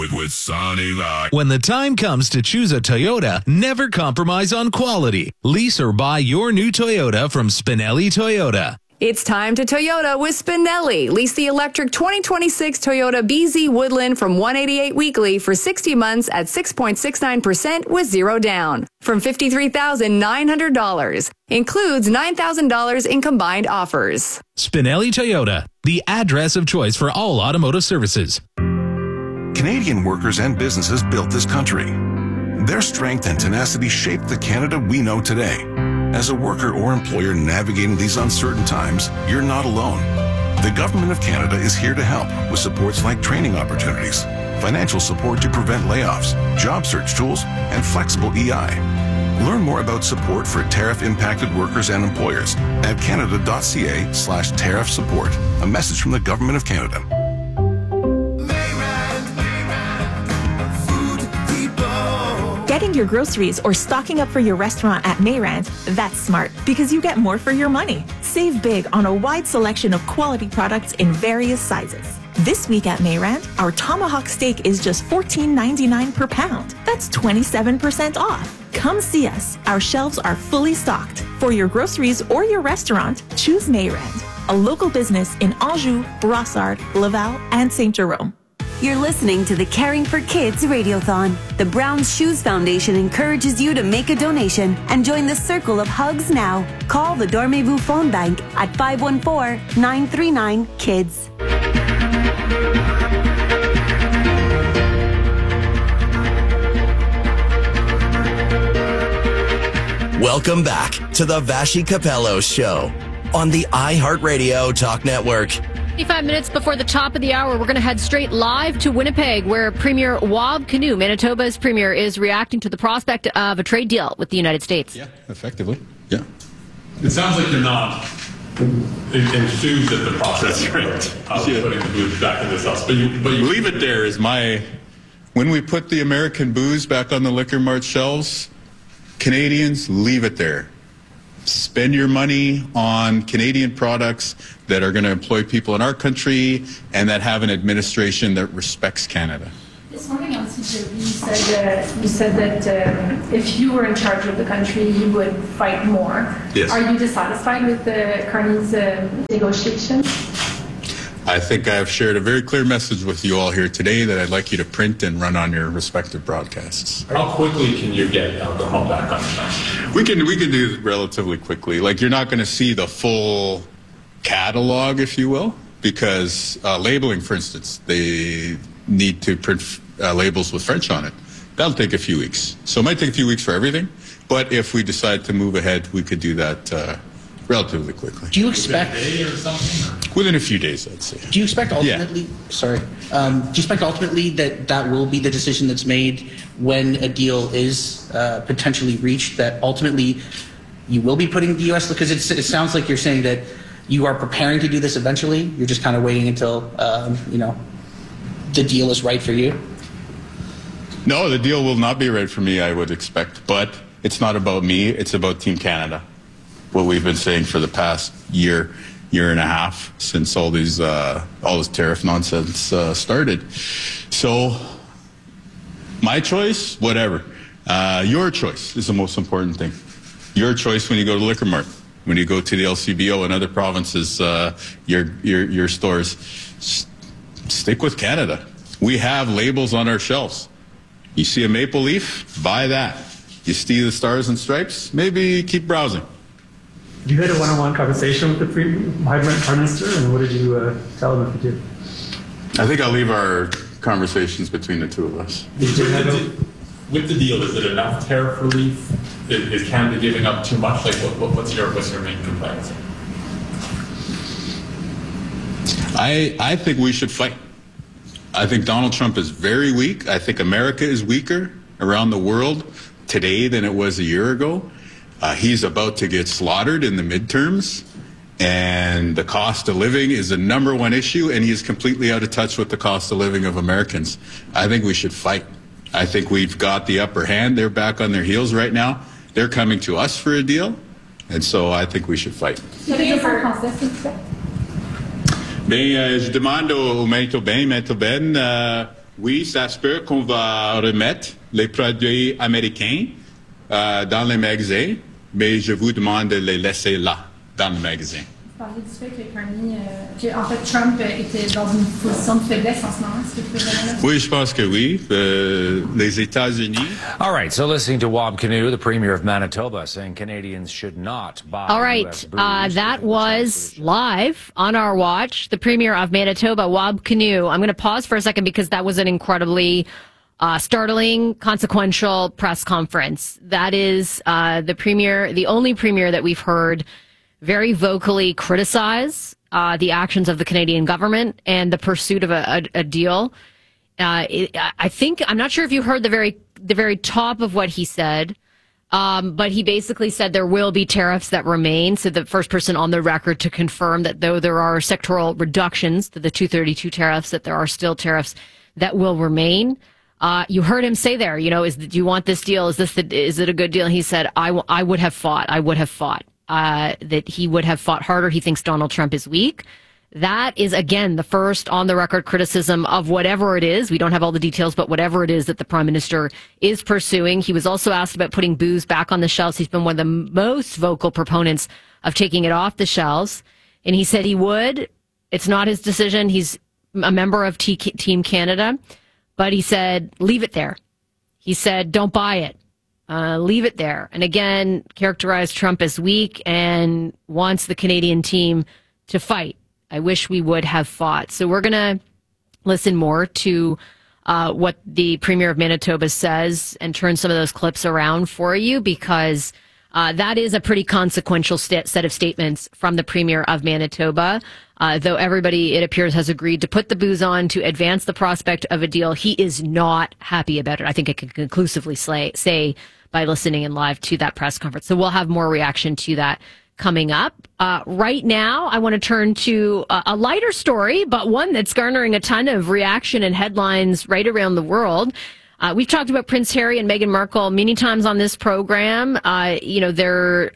With Sonny Light. When the time comes to choose a Toyota, never compromise on quality. Lease or buy your new Toyota from Spinelli Toyota. It's time to Toyota with Spinelli. Lease the electric 2026 Toyota BZ Woodland from $188 weekly for 60 months at 6.69% with zero down. From $53,900. Includes $9,000 in combined offers. Spinelli Toyota, the address of choice for all automotive services. Canadian workers and businesses built this country. Their strength and tenacity shaped the Canada we know today. As a worker or employer navigating these uncertain times, you're not alone. The Government of Canada is here to help with supports like training opportunities, financial support to prevent layoffs, job search tools, and flexible EI. Learn more about support for tariff-impacted workers and employers at canada.ca/tariff support. A message from the Government of Canada. Getting your groceries or stocking up for your restaurant at Mayrand, that's smart because you get more for your money. Save big on a wide selection of quality products in various sizes. This week at Mayrand, our tomahawk steak is just $14.99 per pound. That's 27% off. Come see us. Our shelves are fully stocked. For your groceries or your restaurant, choose Mayrand, a local business in Anjou, Brossard, Laval, and St. Jerome. You're listening to the Caring for Kids Radiothon. The Brown Shoes Foundation encourages you to make a donation and join the circle of hugs now. Call the Dormez-vous phone bank at 514-939-KIDS. Welcome back to the Vassy Capello Show on the iHeartRadio Talk Network. 25 minutes before the top of the hour, we're going to head straight live to Winnipeg, where Premier Wab Kinew, Manitoba's premier, is reacting to the prospect of a trade deal with the United States. Yeah, effectively. Yeah. It sounds like you're not enthused at the process. That's right. Of putting the booze back in this house. But you leave it there is my... When we put the American booze back on the Liquor Mart shelves, Canadians, leave it there. Spend your money on Canadian products that are going to employ people in our country and that have an administration that respects Canada. This morning on CJV, you said that if you were in charge of the country, you would fight more. Yes. Are you dissatisfied with Carney's negotiations? I think I have shared a very clear message with you all here today that I'd like you to print and run on your respective broadcasts. How quickly can you get alcohol back on the menu? We can do it relatively quickly. Like, you're not going to see the full catalog, if you will, because labeling, for instance, they need to print labels with French on it. That'll take a few weeks. So it might take a few weeks for everything, but if we decide to move ahead, we could do that relatively quickly. Do you expect within a day or something? Within a few days, I'd say. Do you expect ultimately? Yeah. Sorry. Do you expect ultimately that will be the decision that's made when a deal is potentially reached? That ultimately you will be putting the U.S. because it sounds like you're saying that you are preparing to do this eventually. You're just kind of waiting until the deal is right for you. No, the deal will not be right for me, I would expect. But it's not about me. It's about Team Canada. What we've been saying for the past year and a half since all this tariff nonsense started. So my choice, whatever. Your choice is the most important thing. Your choice when you go to Liquor Mart, when you go to the LCBO and other provinces, your stores. Stick with Canada. We have labels on our shelves. You see a maple leaf, buy that. You see the stars and stripes, maybe keep browsing. You had a one-on-one conversation with the Prime Minister, and what did you tell him if you did? I think I'll leave our conversations between the two of us. With the deal, is it enough tariff relief? Is Canada giving up too much? Like, what's your main complaint? I think we should fight. I think Donald Trump is very weak. I think America is weaker around the world today than it was a year ago. He's about to get slaughtered in the midterms, and the cost of living is the #1 issue, and he is completely out of touch with the cost of living of Americans. I think we should fight. I think we've got the upper hand. They're back on their heels right now. They're coming to us for a deal, and so I think we should fight. Mais je demande au Manitobain, Oui, ça se peut qu'on va remettre les produits américains dans les magasins, mais je vous demande de les laisser là, dans le magasin. Vous parlez du fait que Carney, en fait, Trump était dans une position de faiblesse en ce moment. Est-ce que vous pouvez revenir là-dessus? Oui, je pense que oui. Les États-Unis. All right, so listening to Wab Kinew, the Premier of Manitoba, saying Canadians should not buy All right, US booze. that was live on our watch. The Premier of Manitoba, Wab Kinew. I'm going to pause for a second because that was an incredibly startling, consequential press conference. That is the Premier, the only Premier that we've heard very vocally criticize the actions of the Canadian government and the pursuit of a deal. I think, I'm not sure if you heard the very top of what he said, but he basically said there will be tariffs that remain. So the first person on the record to confirm that though there are sectoral reductions to the 232 tariffs, that there are still tariffs that will remain. You heard him say there, do you want this deal? Is it a good deal? And he said, I would have fought. That he would have fought harder. He thinks Donald Trump is weak. That is, again, the first on-the-record criticism of whatever it is. We don't have all the details, but whatever it is that the Prime Minister is pursuing. He was also asked about putting booze back on the shelves. He's been one of the most vocal proponents of taking it off the shelves. And he said he would. It's not his decision. He's a member of Team Canada. But he said, leave it there. He said, don't buy it. Leave it there. And again, characterized Trump as weak and wants the Canadian team to fight. I wish we would have fought. So we're going to listen more to what the Premier of Manitoba says and turn some of those clips around for you, because that is a pretty consequential set of statements from the Premier of Manitoba. Though everybody, it appears, has agreed to put the booze on to advance the prospect of a deal, he is not happy about it. I think I can conclusively say by listening in live to that press conference. So we'll have more reaction to that coming up. Right now, I want to turn to a lighter story, but one that's garnering a ton of reaction and headlines right around the world. We've talked about Prince Harry and Meghan Markle many times on this program. Their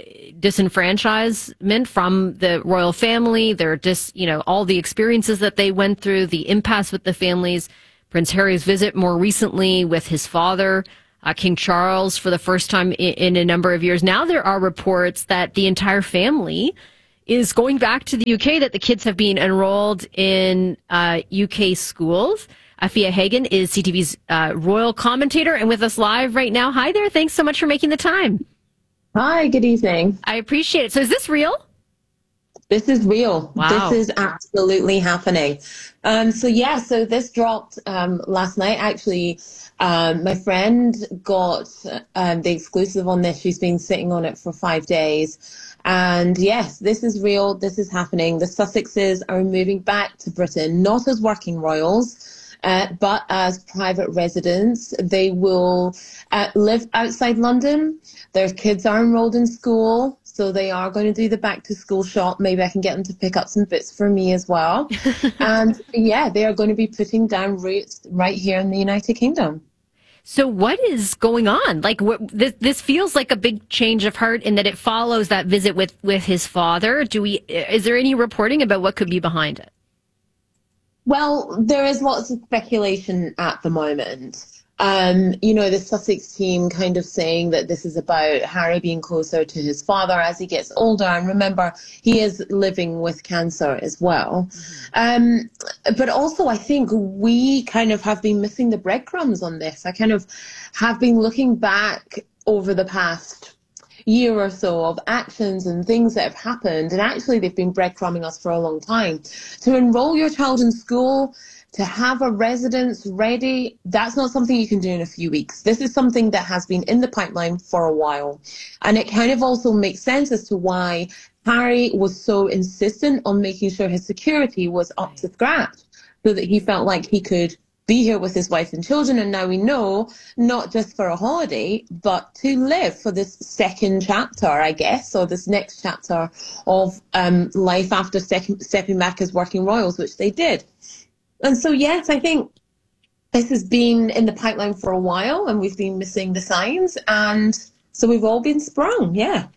disenfranchisement from the royal family, all the experiences that they went through, the impasse with the families. Prince Harry's visit more recently with his father, King Charles, for the first time in a number of years. Now there are reports that the entire family is going back to the UK, that the kids have been enrolled in UK schools. Afia Hagen is CTV's royal commentator and with us live right now. Hi there. Thanks so much for making the time. Hi, good evening. I appreciate it. So is this real? This is real. Wow. This is absolutely happening. So this dropped last night. Actually, my friend got the exclusive on this. She's been sitting on it for 5 days. And yes, this is real. This is happening. The Sussexes are moving back to Britain, not as working royals, but as private residents. They will live outside London. Their kids are enrolled in school, so they are going to do the back to school shop. Maybe I can get them to pick up some bits for me as well. And yeah, they are going to be putting down roots right here in the United Kingdom. So what is going on? Like, this feels like a big change of heart in that it follows that visit with his father. Is there any reporting about what could be behind it? Well, there is lots of speculation at the moment. The Sussex team kind of saying that this is about Harry being closer to his father as he gets older. And remember, he is living with cancer as well. But also, I think we kind of have been missing the breadcrumbs on this. I kind of have been looking back over the past year or so of actions and things that have happened, and actually they've been breadcrumbing us for a long time. To enroll your child in school, to have a residence ready, that's not something you can do in a few weeks. This is something that has been in the pipeline for a while. And it kind of also makes sense as to why Harry was so insistent on making sure his security was up to scratch, so that he felt like he could be here with his wife and children. And now we know, not just for a holiday, but to live for this second chapter, I guess, or this next chapter of life after stepping back as working royals, which they did. And so, yes, I think this has been in the pipeline for a while and we've been missing the signs. And so we've all been sprung, yeah.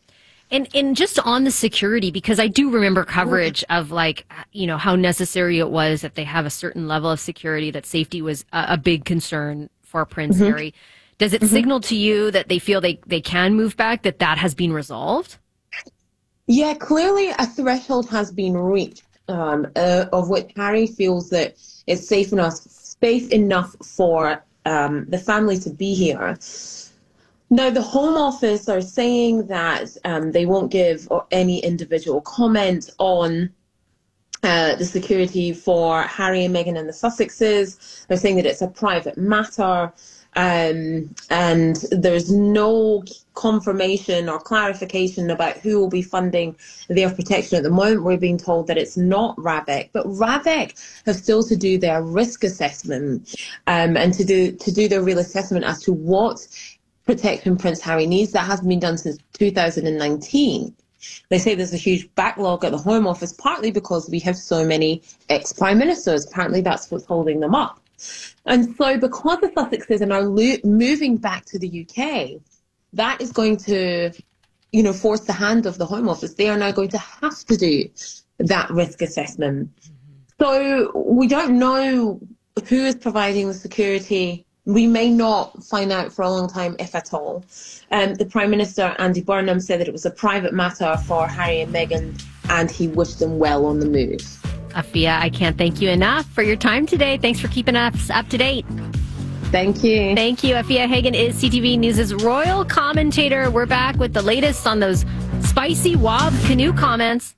And just on the security, because I do remember coverage of like, you know, how necessary it was that they have a certain level of security, that safety was a big concern for Prince Harry. Does it signal to you that they feel they can move back, that has been resolved? Yeah, clearly a threshold has been reached of which Harry feels that it's safe enough for the family to be here. Now, the Home Office are saying that they won't give any individual comment on the security for Harry and Meghan and the Sussexes. They're saying that it's a private matter, and there's no confirmation or clarification about who will be funding their protection. At the moment, we're being told that it's not RAVEC, but RAVEC have still to do their risk assessment and to do their real assessment as to what protection Prince Harry needs. That hasn't been done since 2019. They say there's a huge backlog at the Home Office, partly because we have so many ex-prime ministers. Apparently that's what's holding them up. And so because the Sussexes are now moving back to the UK, that is going to, you know, force the hand of the Home Office. They are now going to have to do that risk assessment. So we don't know who is providing the security. We may not find out for a long time, if at all. The Prime Minister, Andy Burnham, said that it was a private matter for Harry and Meghan, and he wished them well on the move. Afia, I can't thank you enough for your time today. Thanks for keeping us up to date. Thank you. Thank you. Afia Hagen is CTV News' royal commentator. We're back with the latest on those spicy Wab Kinew comments.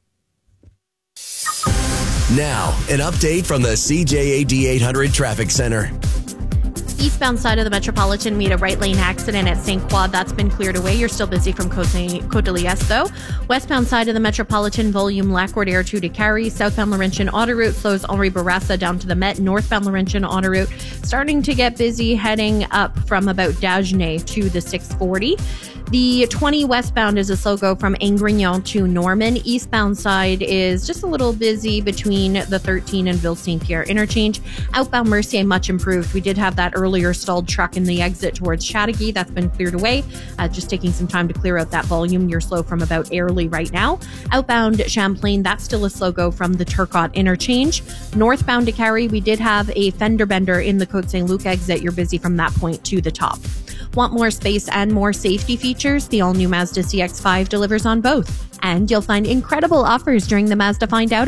Now, an update from the CJAD 800 Traffic Center. Eastbound side of the Metropolitan, we had a right lane accident at St. Claude. That's been cleared away. You're still busy from Côte de Liesse, though. Westbound side of the Metropolitan, volume Lac-Rode Air 2 to Carrie. Southbound Laurentian Auto Route flows Henri Bourassa down to the Met. Northbound Laurentian Auto Route starting to get busy, heading up from about Dagenais to the 640. The 20 westbound is a slow go from Ingrignon to Norman. Eastbound side is just a little busy between the 13 and Ville St. Pierre interchange. Outbound Mercier, much improved. We did have that earlier stalled truck in the exit towards Chateauguay. That's been cleared away. Just taking some time to clear out that volume. You're slow from about Airlie right now. Outbound Champlain, that's still a slow go from the Turcotte interchange. Northbound to Carrie, we did have a fender bender in the Côte Saint Luc exit. You're busy from that point to the top. Want more space and more safety features? The all-new Mazda CX-5 delivers on both. And you'll find incredible offers during the Mazda Find Out